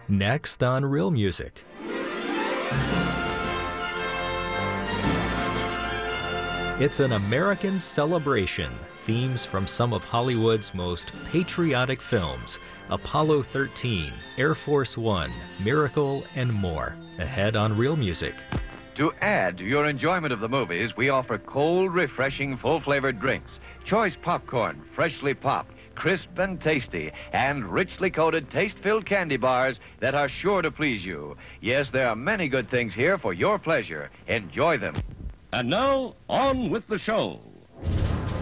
Next on Real Music. It's an American celebration. Themes from some of Hollywood's most patriotic films: Apollo 13, Air Force One, Miracle, and more. Ahead on Real Music. To add to your enjoyment of the movies, we offer cold, refreshing, full-flavored drinks, choice popcorn, freshly popped, crisp and tasty, and richly coated, taste-filled candy bars that are sure to please you. Yes, there are many good things here for your pleasure. Enjoy them. And now, on with the show.